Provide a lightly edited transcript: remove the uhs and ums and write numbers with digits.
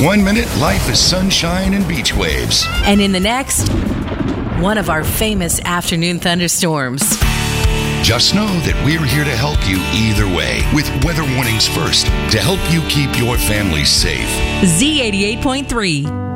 1 minute, life is sunshine and beach waves. And in the next, one of our famous afternoon thunderstorms. Just know that we're here to help you either way with weather warnings first to help you keep your family safe. Z88.3.